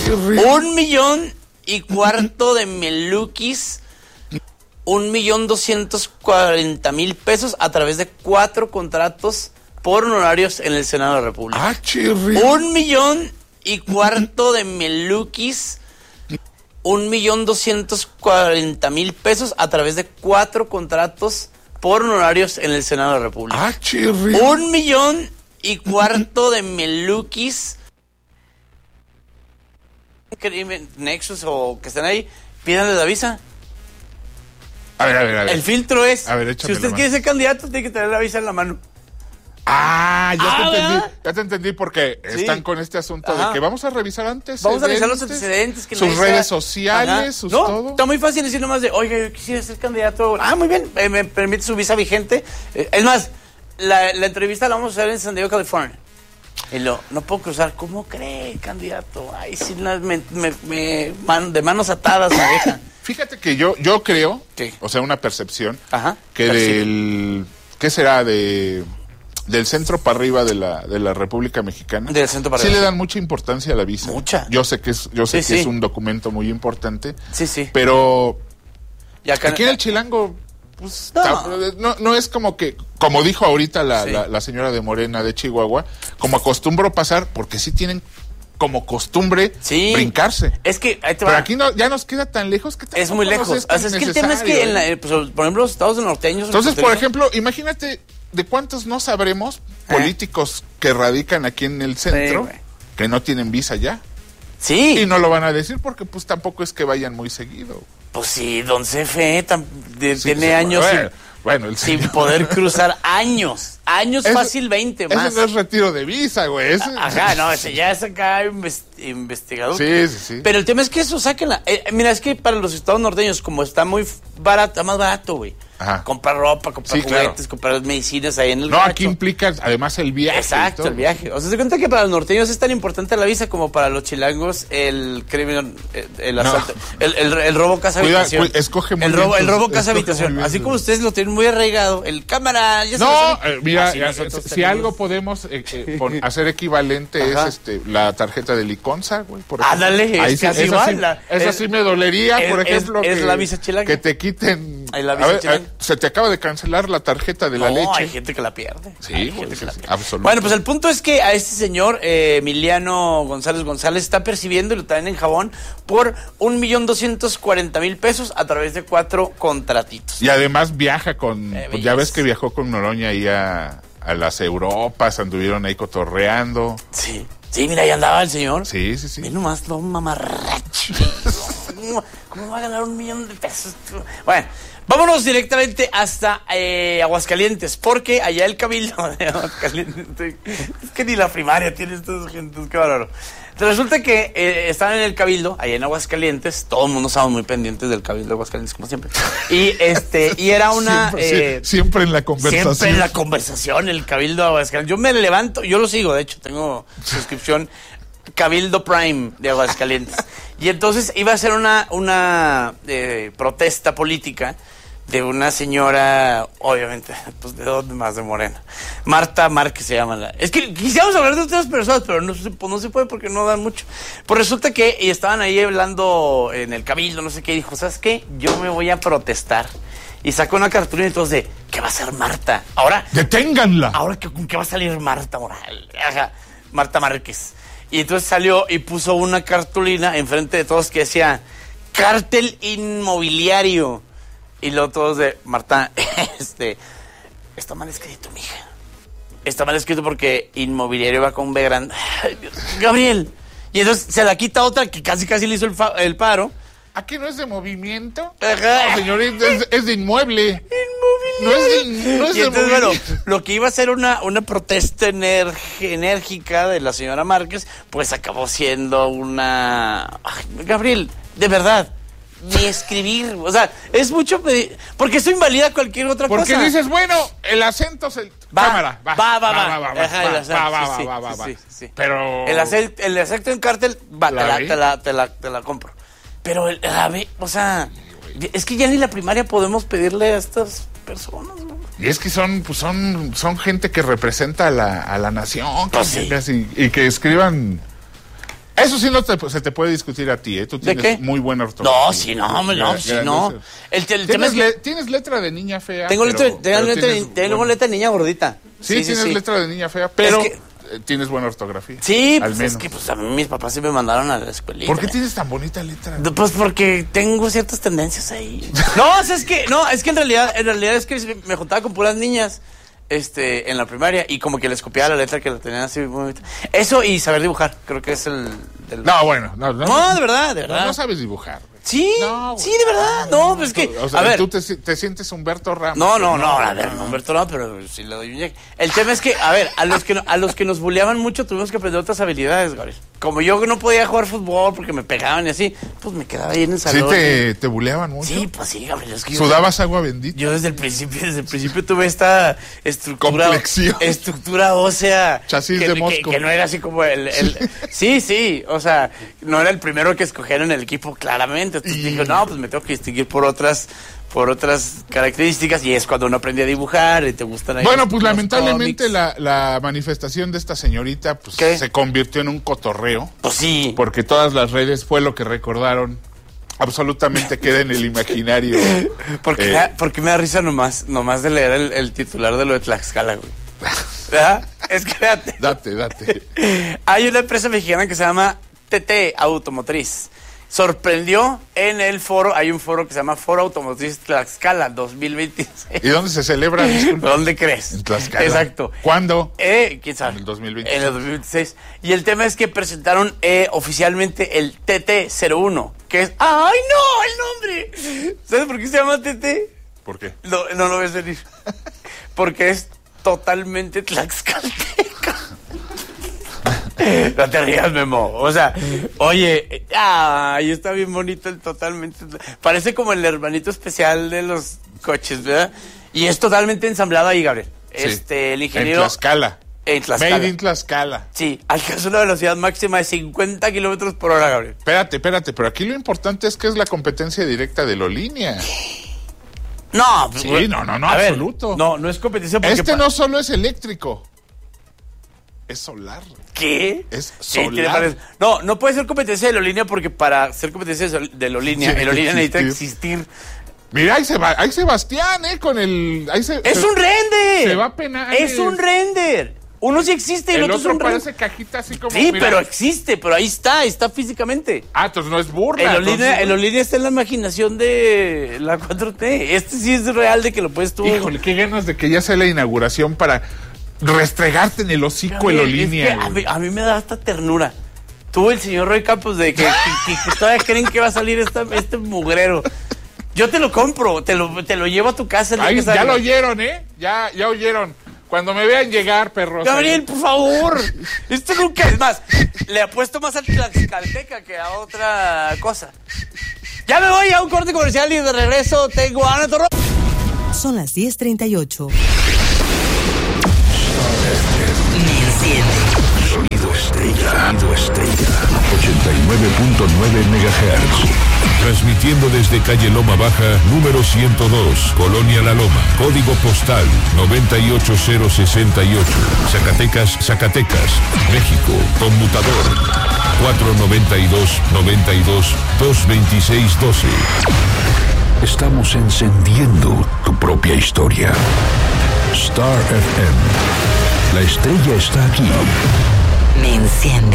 1,4 million de melukis, 1,240,000 pesos a través de 4 contratos por honorarios en el Senado de la República. 1,4 million de melukis, 1,240,000 pesos a través de 4 contratos por honorarios en el Senado de la República. 1,4 million de melukis, Nexus o que estén ahí, pídanle la visa. A ver. El filtro es, si usted quiere ser candidato, tiene que tener la visa en la mano. Ya te entendí porque están con este asunto de que vamos a revisar antes. Vamos a revisar los antecedentes. Que sus redes sociales, sus todo. Está muy fácil decir nomás de, oiga, yo quisiera ser candidato. Muy bien, me permite su visa vigente. Es más, la entrevista la vamos a hacer en San Diego, California. Y no puedo cruzar. ¿Cómo cree, candidato? Ay, sí, de manos atadas me dejan. Fíjate que yo creo, o sea, una percepción, que ¿qué será? Del centro para arriba de la República Mexicana, del centro para sí arriba, le dan mucha importancia a la visa. Mucha. Yo sé que es un documento muy importante. Sí. Pero aquí en el Chilango, pues, no es como que, como dijo ahorita la señora de Morena de Chihuahua, como acostumbro pasar, porque sí tienen como costumbre brincarse. Es que pero aquí ya nos queda tan lejos que es muy lejos. Es que el tema es que por ejemplo, los estados norteños. Entonces, por ejemplo, imagínate de cuántos no sabremos políticos que radican aquí en el centro que no tienen visa ya. Sí. Y no lo van a decir porque pues tampoco es que vayan muy seguido. Pues sí, don Cefe tiene años sin poder cruzar años fácil 20 más. Ese no es retiro de visa, güey. Ese ya es acá investigador. Sí. Pero el tema es que eso, sáquenla. Mira, es que para los estados norteños, como está muy barato, está más barato, güey. Comprar ropa, comprar juguetes, comprar medicinas ahí en el gacho. Aquí implica además el viaje. Exacto, el viaje. O sea, se cuenta que para los norteños es tan importante la visa como para los chilangos el crimen, el asalto, el robo casa habitación. Escoge muy el robo casa habitación. Bien, así como ustedes lo tienen muy arraigado, el cámara. Mira, si algo podemos hacer equivalente es la tarjeta de Liconza, güey. Ándale, es casi igual. Esa sí me dolería, por ejemplo. Es la visa chilanga. Que te quiten. La visa chilanga. Se te acaba de cancelar la tarjeta de la leche. Hay gente que la pierde. Sí, absolutamente. Bueno, pues el punto es que a este señor, Emiliano González, está percibiendo y lo traen en jabón por 1,240,000 pesos a través de 4 contratitos. Y además viaja pues ya ves que viajó con Noroña ahí a las Europas, anduvieron ahí cotorreando. Sí, mira, ahí andaba el señor. Sí. Ve nomás lo mamarracho. ¿Cómo va a ganar 1,000,000 de pesos? Bueno, vámonos directamente hasta Aguascalientes, porque allá el cabildo de Aguascalientes, es que ni la primaria tiene estas gentes, qué bárbaro. Resulta que estaban en el cabildo, allá en Aguascalientes, todo el mundo estaba muy pendientes del cabildo de Aguascalientes, como siempre. Y era una... siempre en la conversación. Siempre en la conversación, el cabildo de Aguascalientes. Yo me levanto, yo lo sigo, de hecho, tengo suscripción Cabildo Prime de Aguascalientes. Y entonces iba a ser una protesta política de una señora, obviamente, pues de dónde más, de Morena. Marta Márquez se llama. Es que quisiéramos hablar de otras personas, pero no se puede porque no dan mucho. Pues resulta que estaban ahí hablando en el cabildo, no sé qué, y dijo, ¿sabes qué? Yo me voy a protestar. Y sacó una cartulina y todos de, ¿qué va a hacer Marta? Ahora, ¡deténganla! Ahora, ¿con qué va a salir Marta Moral? Marta Márquez. Y entonces salió y puso una cartulina enfrente de todos que decía, cártel inmobiliario. Y luego todos de, Marta, está mal escrito, mija. Está mal escrito porque inmobiliario va con B grande. Ay, Dios, Gabriel. Y entonces se la quita otra que casi le hizo el paro. ¿Aquí no es de movimiento? Ajá. No, señorita, es de inmueble. No es y de entonces, movimiento. bueno, lo que iba a ser una protesta enérgica de la señora Márquez, pues acabó siendo una... Ay, Gabriel, de verdad, ni escribir, o sea, es mucho pedir, porque eso invalida cualquier otra cosa. Porque dices, bueno, el acento se... Cámara, va. Sí. Pero... El acento en cártel, te la compro. Pero, o sea, es que ya ni la primaria podemos pedirle a estas personas, ¿no? Y es que son gente que representa a la nación, pues sí. y que escriban... Eso sí se te puede discutir a ti, ¿eh? Tú tienes muy buena ortografía. No, sí, no. Tienes letra de niña fea. Tengo letra de niña gordita. Sí, tienes letra de niña fea, pero tienes buena ortografía. Sí, pues es que a mí mis papás sí me mandaron a la escuelita. ¿Por qué tienes tan bonita letra? Pues porque tengo ciertas tendencias ahí. Es que en realidad es que me juntaba con puras niñas. En la primaria, y como que les copiaba la letra que la tenían así muy bonita. Eso y saber dibujar, creo que es el... No, de verdad. No sabes dibujar. Sí, sí, de verdad. No, pues es que... O sea, a ver, ¿tú te sientes Humberto Ramos? No, a ver, no Humberto Ramos, pero sí le doy un llegue. El tema es que, a ver, a los que nos bulleaban mucho tuvimos que aprender otras habilidades, Gabriel. Como yo no podía jugar fútbol porque me pegaban y así, pues me quedaba ahí en el salón. ¿Sí te buleaban mucho? Sí, pues sí, Gabriel. Es que ¿Sudabas agua bendita? Yo desde el principio tuve esta estructura ósea. Chasis de mosco. Que no era así como Sí, o sea, no era el primero que escogieron en el equipo, claramente. Entonces dije, no, pues me tengo que distinguir por otras características, y es cuando uno aprende a dibujar y te gustan ahí. Bueno, pues lamentablemente la manifestación de esta señorita pues se convirtió en un cotorreo. Pues sí. Porque todas las redes fue lo que recordaron. Absolutamente queda en el imaginario. Porque me da risa nomás de leer el titular de lo de Tlaxcala, güey. ¿Verdad? Es que Date. Hay una empresa mexicana que se llama TT Automotriz. Sorprendió en el foro, hay un foro que se llama Foro Automotriz Tlaxcala 2026. ¿Y dónde se celebra? ¿Dónde crees? En Tlaxcala. Exacto. ¿Cuándo? ¿Quién sabe? En el 2026. En el 2026. Y el tema es que presentaron oficialmente el TT01, que es... ¡Ay, no! ¡El nombre! ¿Sabes por qué se llama TT? ¿Por qué? No lo ves venir. Porque es totalmente tlaxcalteca. No te rías, Memo. O sea, oye, está bien bonito el totalmente. Parece como el hermanito especial de los coches, ¿verdad? Y es totalmente ensamblado ahí, Gabriel. Sí. El ingeniero. En Tlaxcala. Made in Tlaxcala. Sí, alcanza una velocidad máxima de 50 kilómetros por hora, Gabriel. Espérate, pero aquí lo importante es que es la competencia directa de Lolínea. No, sí, no, absoluto. No es competencia porque... no solo es eléctrico. Es solar. ¿Qué? Es solar. No puede ser competencia de Lolínea porque para ser competencia de Lolínea, Lolínea necesita existir. Mira, ahí Sebastián, con el... ¡Es un render! Se va a penar. ¡Es un render! Uno sí existe y el otro es un render. Parece cajita así como... Sí, pero existe, pero ahí está físicamente. Entonces no es burla. El Lolínea está en la imaginación de la 4T. Este sí es real de que lo puedes tú... Híjole, qué ganas de que ya sea la inauguración para... restregarte en el hocico el Olínea. Es que a mí me da hasta ternura. Tú, el señor Roy Campos, de que todavía creen que va a salir este mugrero. Yo te lo compro, te lo llevo a tu casa. Ya lo oyeron, Ya oyeron. Cuando me vean llegar, perros. Gabriel, por favor. Esto nunca es más. Le apuesto más a Tlaxcalteca que a otra cosa. Ya me voy a un corte comercial y de regreso tengo a Ana Torro. Son las 10:38. Sonido Estrella. 89.9 MHz. Transmitiendo desde calle Loma Baja, número 102, Colonia La Loma. Código postal 98068. Zacatecas, México. Conmutador 492-92-226-12. Estamos encendiendo tu propia historia. Star FM. La estrella está aquí. Me enciende.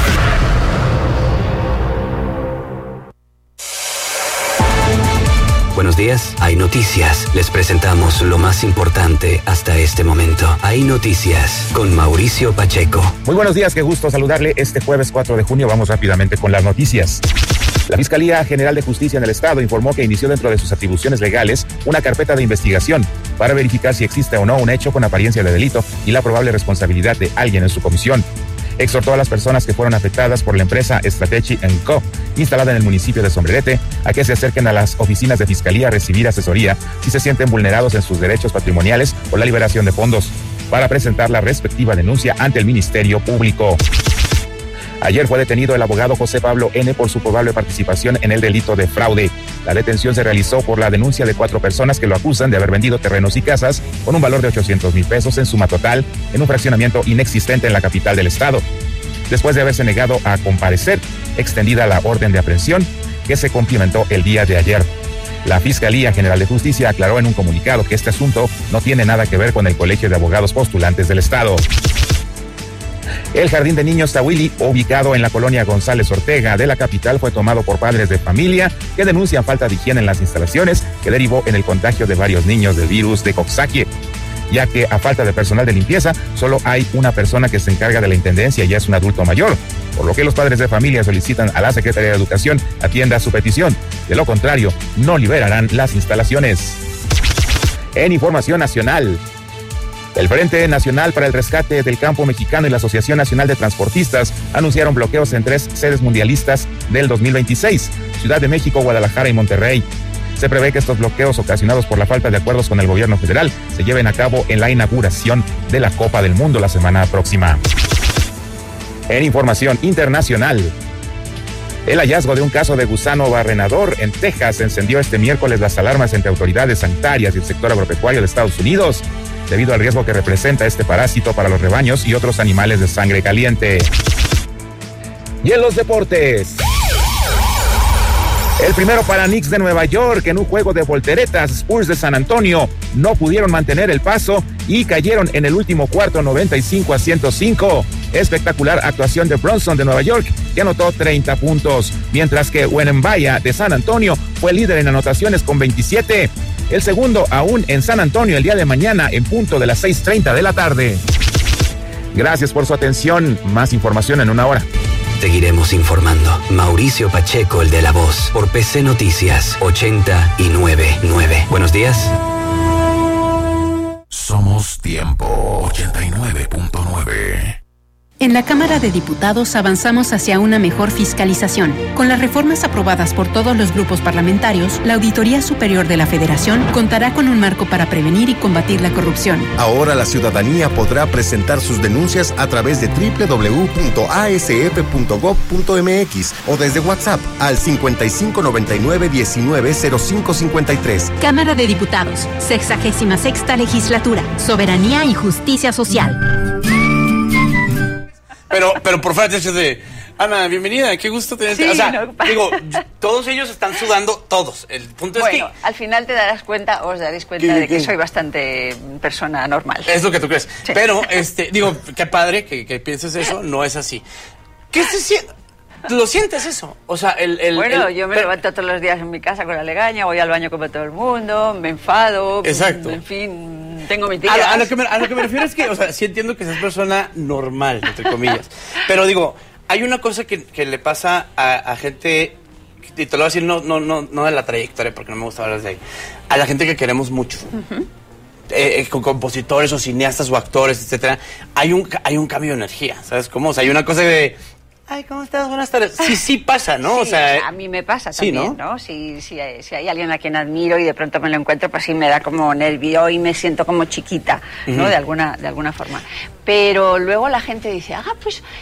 Buenos días, hay noticias. Les presentamos lo más importante hasta este momento. Hay noticias con Mauricio Pacheco. Muy buenos días, qué gusto saludarle. Este jueves 4 de junio vamos rápidamente con las noticias. La Fiscalía General de Justicia en el Estado informó que inició dentro de sus atribuciones legales una carpeta de investigación para verificar si existe o no un hecho con apariencia de delito y la probable responsabilidad de alguien en su comisión. Exhortó a las personas que fueron afectadas por la empresa Strategy & Co., instalada en el municipio de Sombrerete, a que se acerquen a las oficinas de Fiscalía a recibir asesoría si se sienten vulnerados en sus derechos patrimoniales o la liberación de fondos, para presentar la respectiva denuncia ante el Ministerio Público. Ayer fue detenido el abogado José Pablo N. por su probable participación en el delito de fraude. La detención se realizó por la denuncia de 4 personas que lo acusan de haber vendido terrenos y casas con un valor de 800,000 pesos en suma total en un fraccionamiento inexistente en la capital del estado. después de haberse negado a comparecer, extendida la orden de aprehensión que se cumplimentó el día de ayer. La Fiscalía General de Justicia aclaró en un comunicado que este asunto no tiene nada que ver con el Colegio de Abogados Postulantes del Estado. El Jardín de Niños Tahuili, ubicado en la colonia González Ortega de la capital, fue tomado por padres de familia que denuncian falta de higiene en las instalaciones, que derivó en el contagio de varios niños del virus de Coxsackie, ya que a falta de personal de limpieza, solo hay una persona que se encarga de la intendencia y es un adulto mayor, por lo que los padres de familia solicitan a la Secretaría de Educación atienda su petición. De lo contrario, no liberarán las instalaciones. En información nacional, el Frente Nacional para el Rescate del Campo Mexicano y la Asociación Nacional de Transportistas anunciaron bloqueos en 3 sedes mundialistas del 2026, Ciudad de México, Guadalajara y Monterrey. Se prevé que estos bloqueos ocasionados por la falta de acuerdos con el gobierno federal se lleven a cabo en la inauguración de la Copa del Mundo la semana próxima. En información internacional, el hallazgo de un caso de gusano barrenador en Texas encendió este miércoles las alarmas entre autoridades sanitarias y el sector agropecuario de Estados Unidos, debido al riesgo que representa este parásito para los rebaños y otros animales de sangre caliente. Y en los deportes, el primero para Knicks de Nueva York. En un juego de volteretas, Spurs de San Antonio no pudieron mantener el paso y cayeron en el último cuarto 95-105. Espectacular actuación de Bronson de Nueva York, que anotó 30 puntos, mientras que Wembanyama de San Antonio fue líder en anotaciones con 27. El segundo aún en San Antonio el día de mañana en punto de las 6:30 de la tarde. Gracias por su atención. Más información en una hora. Seguiremos informando. Mauricio Pacheco, el de La Voz, por PC Noticias 89.9. Buenos días. Somos Tiempo 89.9. En la Cámara de Diputados avanzamos hacia una mejor fiscalización. Con las reformas aprobadas por todos los grupos parlamentarios, la Auditoría Superior de la Federación contará con un marco para prevenir y combatir la corrupción. Ahora la ciudadanía podrá presentar sus denuncias a través de www.asf.gov.mx o desde WhatsApp al 5599-190553. Cámara de Diputados, 66ª Legislatura, Soberanía y Justicia Social. Pero por favor, Ana, bienvenida, qué gusto tenerte. Sí, o sea, digo, todos ellos están sudando, todos. El punto es que... al final os daréis cuenta de que soy bastante persona normal. Es lo que tú crees. Sí. Pero, digo, qué padre que pienses eso, no es así. ¿Qué te sientes? ¿Lo sientes eso? O sea, yo me levanto todos los días en mi casa con la legaña, voy al baño como todo el mundo, me enfado. Exacto. En fin, tengo mi tía. A lo que me refiero es que, o sea, sí entiendo que seas persona normal, entre comillas. Pero digo, hay una cosa que le pasa a gente, y te lo voy a decir no de la trayectoria, porque no me gusta hablar de ahí, a la gente que queremos mucho. Con compositores o cineastas o actores, etcétera, hay un cambio de energía, ¿sabes cómo? O sea, hay una cosa de... Ay, ¿cómo estás? Buenas tardes. Sí pasa, ¿no? Sí, o sea, a mí me pasa también, ¿no? ¿no? Si hay alguien a quien admiro y de pronto me lo encuentro, pues sí me da como nervio y me siento como chiquita, ¿no? De alguna forma. Pero luego la gente dice, pues